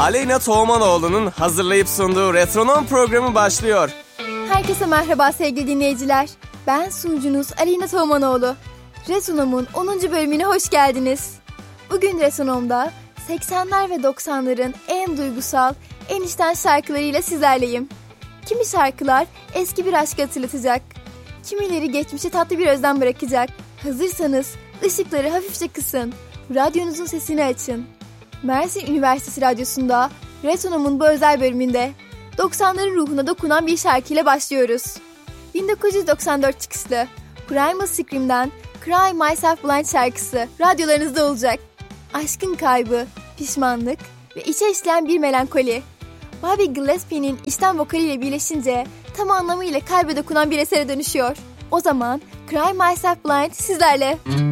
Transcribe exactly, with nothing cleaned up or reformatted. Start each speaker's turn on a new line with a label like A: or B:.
A: Aleyna Toğmanoğlu'nun hazırlayıp sunduğu Retronom programı başlıyor.
B: Herkese merhaba sevgili dinleyiciler. Ben sunucunuz Aleyna Toğmanoğlu. Retronom'un onuncu bölümüne hoş geldiniz. Bugün Retronom'da seksenler ve doksanların en duygusal, en içten şarkılarıyla sizlerleyim. Kimi şarkılar eski bir aşkı hatırlatacak, kimileri geçmişe tatlı bir özlem bırakacak. Hazırsanız ışıkları hafifçe kısın, radyonuzun sesini açın. Mersin Üniversitesi Radyosu'nda Retronom'un bu özel bölümünde doksanların ruhuna dokunan bir şarkıyla başlıyoruz. bin dokuz yüz doksan dört çıkışlı Primal Scream'den Cry Myself Blind şarkısı radyolarınızda olacak. Aşkın kaybı, pişmanlık ve içe işleyen bir melankoli. Bobby Gillespie'nin içten vokaliyle birleşince tam anlamıyla kalbe dokunan bir esere dönüşüyor. O zaman Cry Myself Blind sizlerle.